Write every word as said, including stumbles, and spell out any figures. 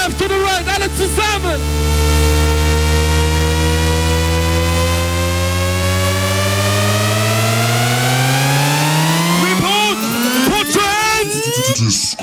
left, to the right, alle zusammen. Report, put your hands.